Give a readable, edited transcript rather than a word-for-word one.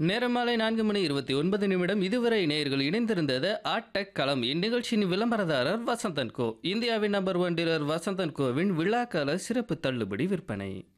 நேரம் மாலை 4:29 இதுவரை நேயர்கள் இணைந்திருந்தது ஆட்டக் களம். இந்நிகழ்ச்சியின் விளம்பரதாரர் வசந்தன் கோ. இந்தியாவின் நம்பர் 1 டீலர் வசந்தன் கோவின் விழாக்கால சிறப்பு தள்ளுபடி விற்பனை.